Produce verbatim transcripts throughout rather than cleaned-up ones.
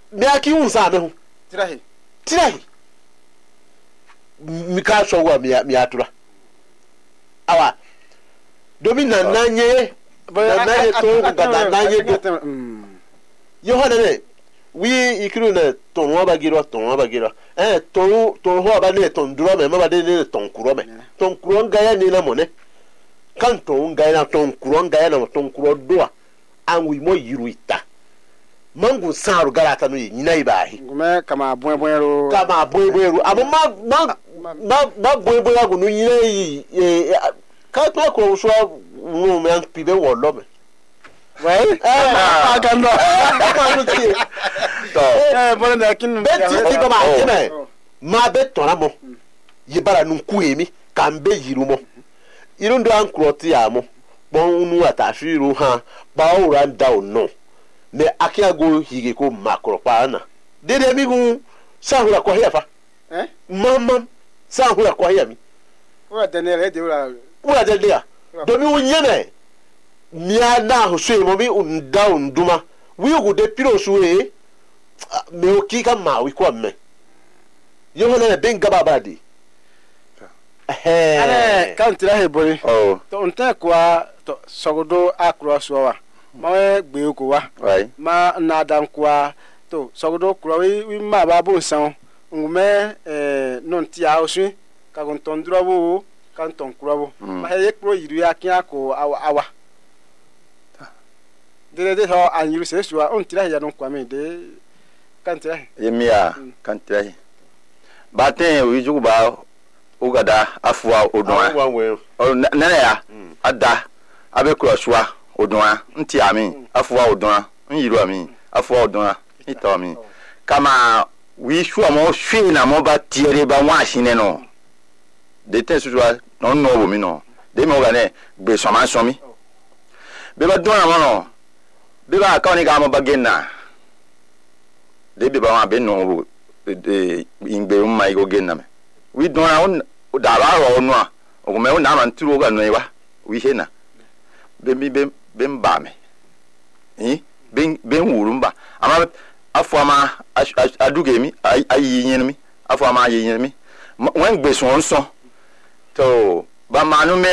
me aki un sa me hu tirahi tirahi mi ka so wa mi mi atura awa domi na nanye na nanye to ga na nanye do yohana ne wi ikiru na ton wa bagiro ton wa bagiro eh ton ton ho ba ne ton duro me ma ba de ne ton kuro me ton kuro ngaya ni na mo ne kan ton ngaya na ton kuro ngaya na ton kuro do an wi mo yiru ita mangu saru garata no nyina ibahi ngume kama bwe bwe ro kama bwe bwe ro amo ma ma ma ma bwe bwe agu no nyina yi ka to ko so no me an pibe wo lo me right eh agando ka no ti to eh bole na kin be ti ti kama ime ma be tora mo yibara nu kuemi ka mbe yiru mo iru ndo an kroti amo bon nu atafiru ha ba ora nda no ne akiago hige ko makro pana dede mi gun sahura ko hefa eh mama sahura ko heya mi wa denere de ura ura de dia do mi unyene mi ana ho so mo mi unda unduma wi go de piro so e me o ki ka ma wi ko me yo hola benga babadi eh ale kantira he bori oh to nta kwa to sogodo akro so wa ma gbe ko wa right ma na dan kwa to sogodo kro wi wi ma ba bo san ngume eh non ti a osu ka gon ton drobo kan ton kro ma he kro yiru akia ko awa de de ho an yiru se suwa on tira ya non kwa me de kan tira yemia kan tira ba ten wi jugu ba ugada afwa odwa o nana ya ada abe kro suwa odwa nti ami afwa odwa nyiru ami afwa odwa ito ami kama wi shuwa mo shwe na mo ba tiere ba wa shine no de ten suwa no no wo mi no de mo ga ne gbe so ma so mi be ba don mo no be ba ka ni ga mo ba genna de be ba wa be no de ingbe um mai go genna me wi don on da ba ro no a o me na ma nturo ga no iwa wi he na be mi be be mba me eh be be wuru mba ama afo ama aduge mi ayi yin mi afo ama ayi yin mi wen gbe so nso to ba manu me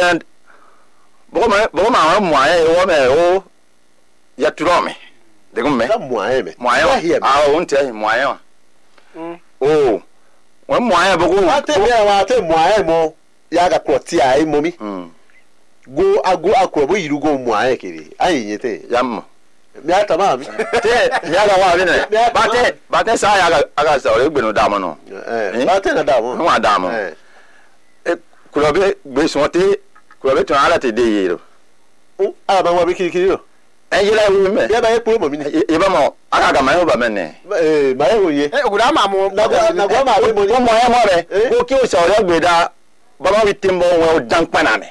bo ma bo ma mo aye wo me o ya turo me de go me mo aye me mo aye ah o nte mo aye wa oh wen mo aye bo go ate me wa ate mo aye mo ya ga kwoti aye mo mi go ago akro bo yiru go mo aye kiri ayi yete yam mi ata ma mi te ya ga wa bi ne ba te ba te sa ya ga aga sa o gbe no da mo no eh ba te na da mo wa da mo eh kuro be gbe so te kuro be ton ala te de yero o a ba wa bi kiri kiri o e yela wi me ya ba e po mo mi ni e ba mo aga ga ma yo ba me ne eh ba e oye eh ogura ma mo na na gwa ma we mo ni mo mo e mo re o ki o so re gbe da baba wi timbo we o dan pa na me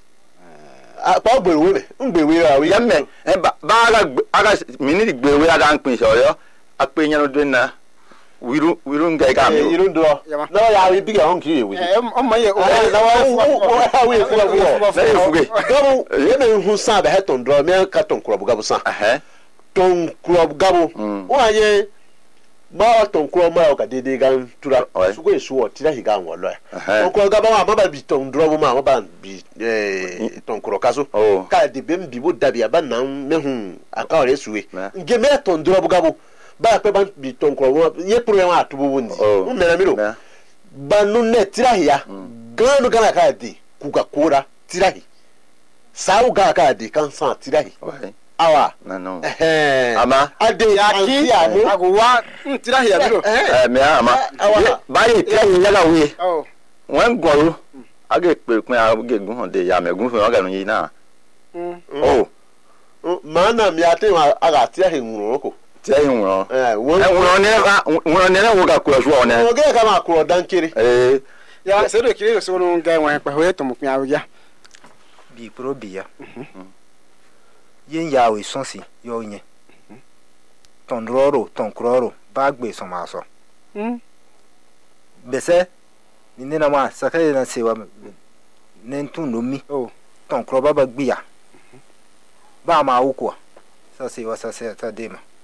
a pa gbe we me ngbe we ra we ya me e ba ba aga aga mi ni gbe we aga npin so yo ape yan do na wiru wiru ngai ga mi yiru ndo no ya we bi ga hon ki we eh o ma ye o na wa o we fu fu na e fuge gabo ye me hu sa be heton ndo me ka ton kro bu gabo sa eh ton kro gabo o aye ba ton kro ma o ka dede ga tura su ko esu o tira higa won lo ton kro gabo ma ba bi ton ndo bu ma ba bi eh ton kro kaso ka de be mbi bo dabi aba na me hu aka ore suwe nge me ton ndo bu gabo ba pe ban bi ton kro ye problem atubu wundi o mera miro ba nu ne tira hiya ganu gana ka di kuga kora tira hi sau ga ka di kan san tira hi awa na no eh ama ade yaki amu agwa ntira hiya miro eh me ama ba ye tira hi yala we oh wen goro age pe pin age gun hon de ya megun fe aga no yi na oh mana mi ate aga tira hi nwuro ko tira hi nwuro eh nwuro ne nwuro ne wo ga kuro so ne o ge ka ma kuro dan kiri eh ya se do kiri so no ngai wan pa ho to mu pin awya bi pro bia yin ya we sonsi yo yin ton roro ton kroro ba gbe so ma so mm bese ni ne na ma sakale na sewa nen tun no mi oh ton kro ba ba gbe ya ba ma wo ko sa sewa sa se ta de ma